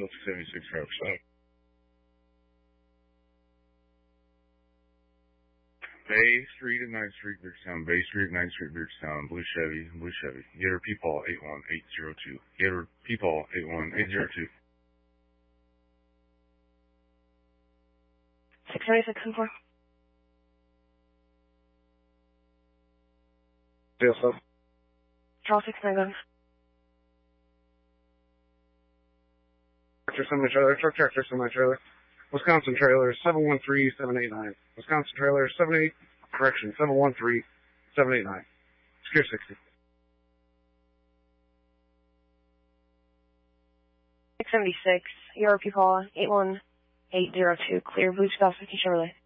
Delta 76 Route 7. Bay Street and 9th Street, Bridgetown. Bay Street, 9th Street, Bridgetown. Blue Chevy, Blue Chevy. Gator Peepaw 81802. Gator Peepaw 81802. 676 Yes, sir. Charles 699. Tractor semi-trailer, truck tractor semi-trailer. Wisconsin trailer 713789. Wisconsin trailer 713-789. Secure 60. 676, Gator Peepaw 81802. Clear Blue 2050 Chevrolet.